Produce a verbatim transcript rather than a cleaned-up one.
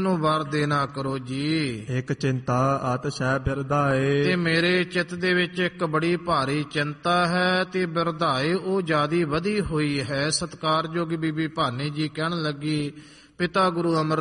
ਨੂੰ ਵਰ ਦੇਣਾ ਕਰੋ ਜੀ। ਇਕ ਚਿੰਤਾ ਅਤਿਸ਼ੈ ਬਿਰਧਾਏ, ਤੇ ਮੇਰੇ ਚਿੱਤ ਦੇ ਵਿੱਚ ਇੱਕ ਬੜੀ ਭਾਰੀ ਚਿੰਤਾ ਹੈ ਤੇ ਬਿਰਧਾਏ ਉਹ ਜਿਆਦੀ ਵਧੀ ਹੋਈ ਹੈ। ਸਤਿਕਾਰਯੋਗ ਬੀਬੀ ਭਾਨੀ ਜੀ ਕਹਿਣ ਲੱਗੀ, ਪਿਤਾ ਗੁਰੂ ਅਮਰ